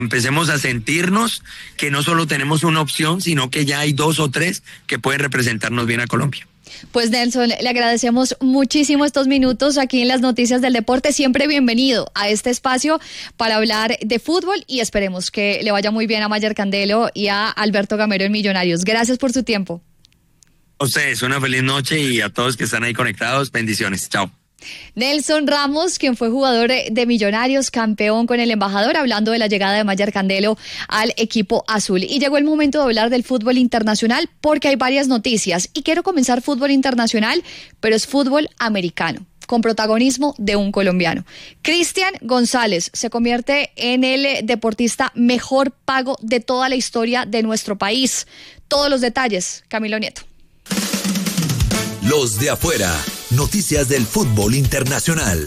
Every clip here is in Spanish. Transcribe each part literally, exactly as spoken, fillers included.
Empecemos a sentirnos que no solo tenemos una opción, sino que ya hay dos o tres que pueden representarnos bien a Colombia. Pues Nelson, le agradecemos muchísimo estos minutos aquí en las Noticias del Deporte. Siempre bienvenido a este espacio para hablar de fútbol y esperemos que le vaya muy bien a Mayer Candelo y a Alberto Gamero en Millonarios. Gracias por su tiempo. A ustedes, una feliz noche y a todos que están ahí conectados, bendiciones. Chao. Nelson Ramos, quien fue jugador de Millonarios, campeón con el embajador, hablando de la llegada de Mayer Candelo al equipo azul. Y llegó el momento de hablar del fútbol internacional porque hay varias noticias. Y quiero comenzar fútbol internacional, pero es fútbol americano, con protagonismo de un colombiano. Cristian González se convierte en el deportista mejor pago de toda la historia de nuestro país. Todos los detalles, Camilo Nieto. Los de afuera. Noticias del fútbol internacional.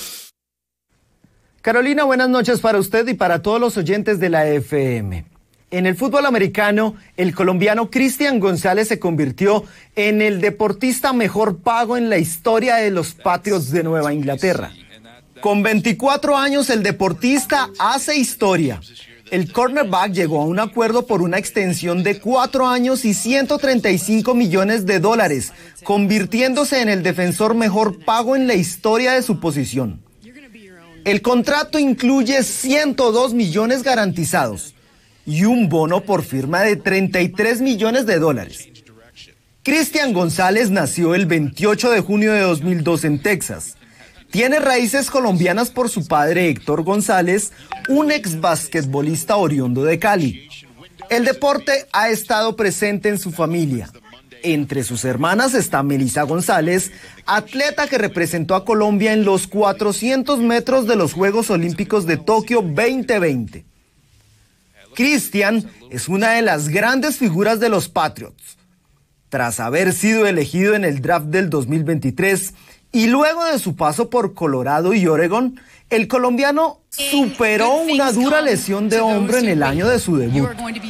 Carolina, buenas noches para usted y para todos los oyentes de la F M. En el fútbol americano, el colombiano Cristian González se convirtió en el deportista mejor pago en la historia de los Patriots de Nueva Inglaterra. Con veinticuatro años, el deportista hace historia. El cornerback llegó a un acuerdo por una extensión de cuatro años y ciento treinta y cinco millones de dólares, convirtiéndose en el defensor mejor pago en la historia de su posición. El contrato incluye ciento dos millones garantizados y un bono por firma de treinta y tres millones de dólares. Cristian González nació el veintiocho de junio de dos mil dos en Texas. Tiene raíces colombianas por su padre Héctor González, un ex basquetbolista oriundo de Cali. El deporte ha estado presente en su familia. Entre sus hermanas está Melissa González, atleta que representó a Colombia en los cuatrocientos metros de los Juegos Olímpicos de Tokio veinte veinte. Cristian es una de las grandes figuras de los Patriots. Tras haber sido elegido en el draft del dos mil veintitrés, y luego de su paso por Colorado y Oregon, el colombiano superó una dura lesión de hombro en el año de su debut.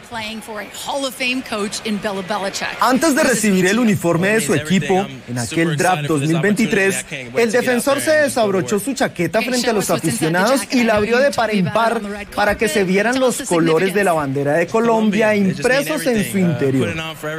Antes de recibir el uniforme de su equipo, en aquel draft dos mil veintitrés, el defensor se desabrochó su chaqueta frente a los aficionados y la abrió de par en par para que se vieran los colores de la bandera de Colombia impresos en su interior.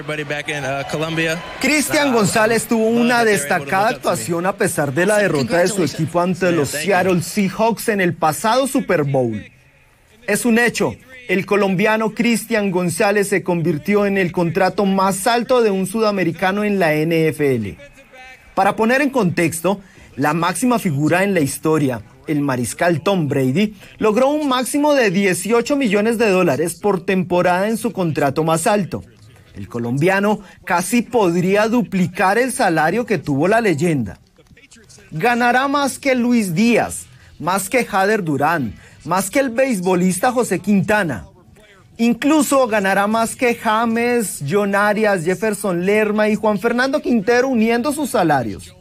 Cristian González tuvo una destacada actuación a pesar de la derrota de su equipo ante los Seattle Seahawks en el pasado Super Bowl. Es un hecho, el colombiano Cristian González se convirtió en el contrato más alto de un sudamericano en la N F L. Para poner en contexto, la máxima figura en la historia, el mariscal Tom Brady, logró un máximo de dieciocho millones de dólares por temporada en su contrato más alto. El colombiano casi podría duplicar el salario que tuvo la leyenda. Ganará más que Luis Díaz, más que Jader Durán, más que el beisbolista José Quintana. Incluso ganará más que James, John Arias, Jefferson Lerma y Juan Fernando Quintero uniendo sus salarios.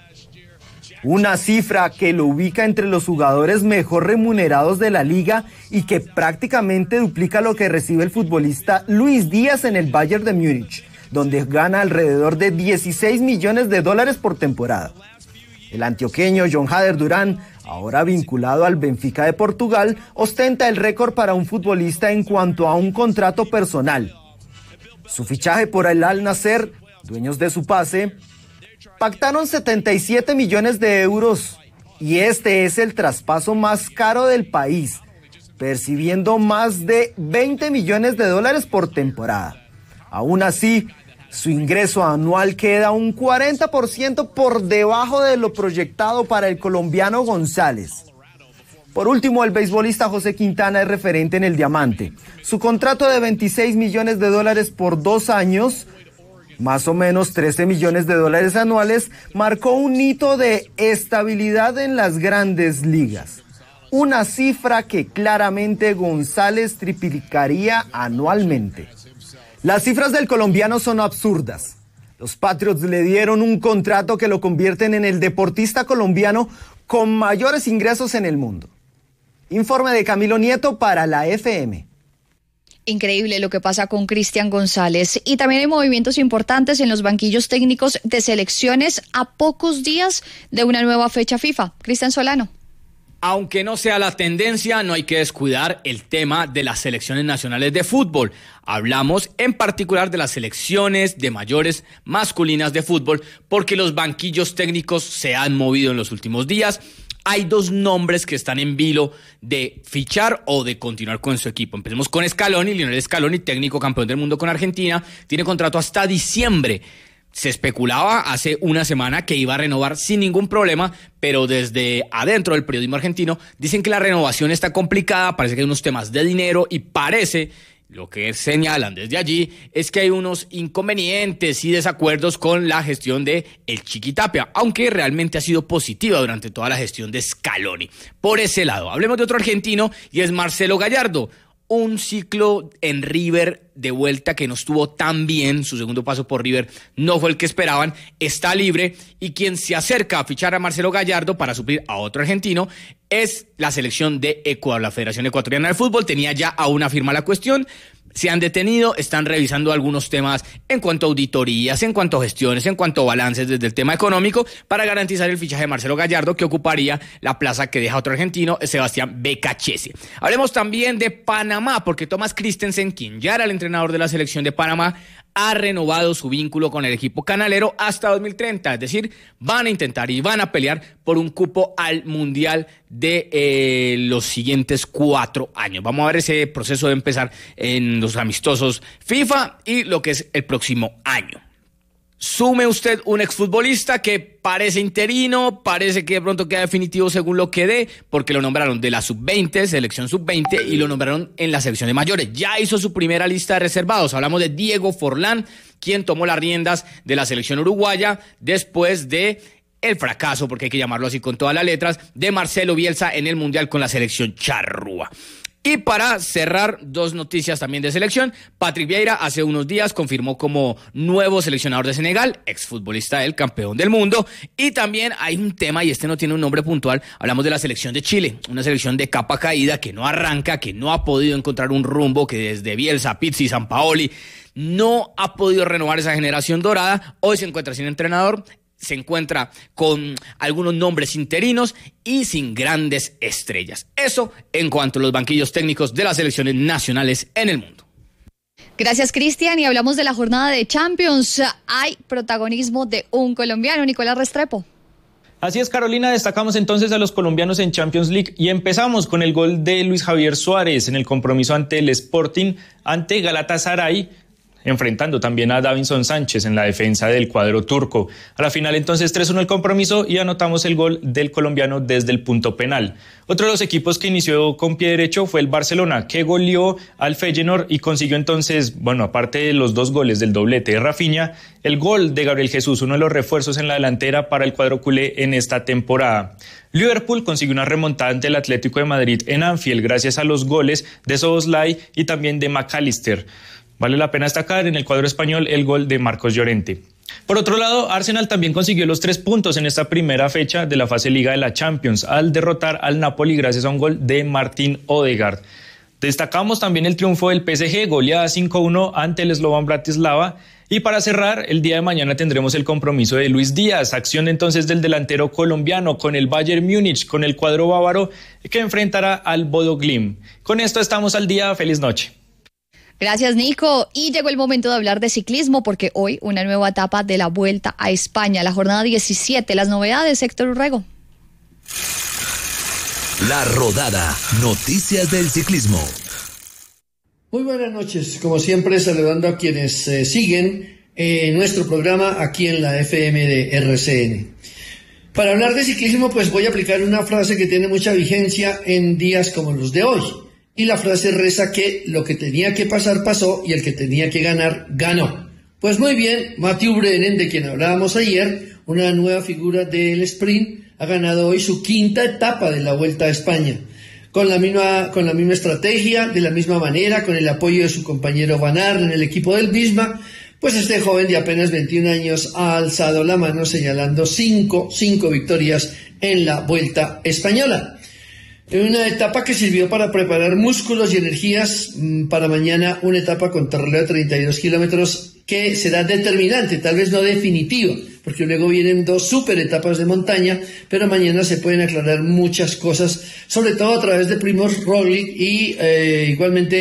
Una cifra que lo ubica entre los jugadores mejor remunerados de la liga y que prácticamente duplica lo que recibe el futbolista Luis Díaz en el Bayern de Múnich, donde gana alrededor de dieciséis millones de dólares por temporada. El antioqueño John Jader Durán, ahora vinculado al Benfica de Portugal, ostenta el récord para un futbolista en cuanto a un contrato personal. Su fichaje por el Al Nassr, dueños de su pase, pactaron setenta y siete millones de euros y este es el traspaso más caro del país, percibiendo más de veinte millones de dólares por temporada. Aún así, su ingreso anual queda un cuarenta por ciento por debajo de lo proyectado para el colombiano González. Por último, el beisbolista José Quintana es referente en el diamante. Su contrato de veintiséis millones de dólares por dos años, más o menos trece millones de dólares anuales, marcó un hito de estabilidad en las grandes ligas. Una cifra que claramente González triplicaría anualmente. Las cifras del colombiano son absurdas. Los Patriots le dieron un contrato que lo convierten en el deportista colombiano con mayores ingresos en el mundo. Informe de Camilo Nieto para la F M. Increíble lo que pasa con Cristian González. Y también hay movimientos importantes en los banquillos técnicos de selecciones a pocos días de una nueva fecha FIFA. Cristian Solano. Aunque no sea la tendencia, no hay que descuidar el tema de las selecciones nacionales de fútbol. Hablamos en particular de las selecciones de mayores masculinas de fútbol, porque los banquillos técnicos se han movido en los últimos días. Hay dos nombres que están en vilo de fichar o de continuar con su equipo. Empecemos con Scaloni. Lionel Scaloni, técnico campeón del mundo con Argentina, tiene contrato hasta diciembre. Se especulaba hace una semana que iba a renovar sin ningún problema, pero desde adentro del periodismo argentino dicen que la renovación está complicada, parece que hay unos temas de dinero y parece, lo que señalan desde allí, es que hay unos inconvenientes y desacuerdos con la gestión de el Chiqui Tapia, aunque realmente ha sido positiva durante toda la gestión de Scaloni. Por ese lado, hablemos de otro argentino y es Marcelo Gallardo. Un ciclo en River de vuelta que no estuvo tan bien, su segundo paso por River no fue el que esperaban, está libre y quien se acerca a fichar a Marcelo Gallardo para suplir a otro argentino es la selección de Ecuador, la Federación Ecuatoriana de Fútbol. Tenía ya a una firma la cuestión, se han detenido, están revisando algunos temas en cuanto a auditorías, en cuanto a gestiones, en cuanto a balances desde el tema económico para garantizar el fichaje de Marcelo Gallardo, que ocuparía la plaza que deja otro argentino, Sebastián Becachese. Hablemos también de Panamá, porque Thomas Christensen, quien ya era el entrenador de la selección de Panamá, ha renovado su vínculo con el equipo canalero hasta dos mil treinta, es decir, van a intentar y van a pelear por un cupo al Mundial de eh, los siguientes cuatro años. Vamos a ver ese proceso de empezar en los amistosos FIFA y lo que es el próximo año. Sume usted un exfutbolista que parece interino, parece que de pronto queda definitivo según lo que dé, porque lo nombraron de la sub veinte, selección sub veinte, y lo nombraron en la selección de mayores. Ya hizo su primera lista de reservados. Hablamos de Diego Forlán, quien tomó las riendas de la selección uruguaya después de el fracaso, porque hay que llamarlo así con todas las letras, de Marcelo Bielsa en el Mundial con la selección charrúa. Y para cerrar, dos noticias también de selección. Patrick Vieira hace unos días confirmó como nuevo seleccionador de Senegal, exfutbolista del campeón del mundo. Y también hay un tema, y este no tiene un nombre puntual, hablamos de la selección de Chile, una selección de capa caída que no arranca, que no ha podido encontrar un rumbo, que desde Bielsa, Pizzi, Sampaoli no ha podido renovar esa generación dorada. Hoy se encuentra sin entrenador, se encuentra con algunos nombres interinos y sin grandes estrellas. Eso en cuanto a los banquillos técnicos de las selecciones nacionales en el mundo. Gracias, Cristian. Y hablamos de la jornada de Champions. Hay protagonismo de un colombiano, Nicolás Restrepo. Así es, Carolina, destacamos entonces a los colombianos en Champions League y empezamos con el gol de Luis Javier Suárez en el compromiso ante el Sporting, ante Galatasaray, enfrentando también a Davinson Sánchez en la defensa del cuadro turco. A la final entonces tres uno el compromiso y anotamos el gol del colombiano desde el punto penal. Otro de los equipos que inició con pie derecho fue el Barcelona, que goleó al Feyenoord y consiguió entonces, bueno, aparte de los dos goles del doblete de Rafinha, el gol de Gabriel Jesús, uno de los refuerzos en la delantera para el cuadro culé en esta temporada. Liverpool consiguió una remontada ante el Atlético de Madrid en Anfield gracias a los goles de Szoboszlai y también de McAllister. Vale la pena destacar en el cuadro español el gol de Marcos Llorente. Por otro lado, Arsenal también consiguió los tres puntos en esta primera fecha de la fase Liga de la Champions al derrotar al Napoli gracias a un gol de Martin Odegaard. Destacamos también el triunfo del P S G, goleada cinco uno ante el Slovan Bratislava. Y para cerrar, el día de mañana tendremos el compromiso de Luis Díaz, acción entonces del delantero colombiano con el Bayern Múnich, con el cuadro bávaro que enfrentará al Bodo Glimt. Con esto estamos al día, feliz noche. Gracias, Nico. Y llegó el momento de hablar de ciclismo porque hoy una nueva etapa de la Vuelta a España, la jornada diecisiete. Las novedades, Héctor Urrego. La Rodada, noticias del ciclismo. Muy buenas noches, como siempre saludando a quienes eh, siguen eh, nuestro programa aquí en la F M de R C N. Para hablar de ciclismo, pues voy a aplicar una frase que tiene mucha vigencia en días como los de hoy. Y la frase reza que lo que tenía que pasar pasó y el que tenía que ganar ganó. Pues muy bien, Mathieu Brennan, de quien hablábamos ayer, una nueva figura del sprint, ha ganado hoy su quinta etapa de la Vuelta a España. Con la misma, con la misma estrategia, de la misma manera, con el apoyo de su compañero Van Aert en el equipo del Visma, pues este joven de apenas veintiún años ha alzado la mano señalando cinco, cinco victorias en la Vuelta Española. En una etapa que sirvió para preparar músculos y energías para mañana, una etapa con terreno de treinta y dos kilómetros que será determinante, tal vez no definitiva, porque luego vienen dos super etapas de montaña, pero mañana se pueden aclarar muchas cosas, sobre todo a través de Primož Roglič y eh, igualmente